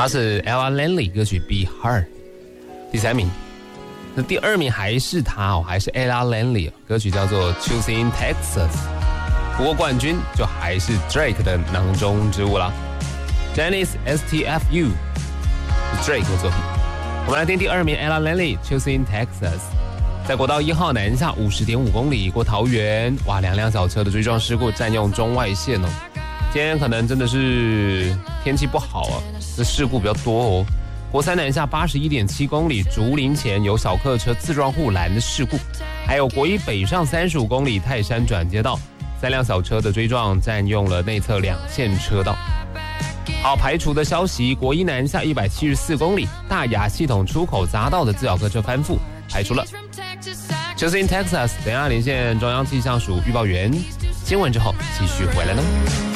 他是 Ella Langley 歌曲 Be Her， 第3名。那第2名还是他还是 Ella Langley， 歌曲叫做 Choosing Texas。不过冠军就还是 Drake 的囊中之物啦 ，Janis STFU， Drake 的作品。我们来听第2名 Ella Langley Choosing Texas。在国道1号南下50.5公里过桃园，哇，两辆小车的追撞事故占用中外线哦。今天可能真的是天气不好啊，这事故比较多哦。国3南下81.7公里，竹林前有小客车自撞护栏的事故，还有国1北上35公里泰山转接道，3辆小车的追撞占用了内侧2线车道。好，排除的消息，国1南下174公里，大雅系统出口匝道的自小客车翻覆，排除了。Choosing Texas， 等一下连线中央气象署预报员，新闻之后继续回来呢。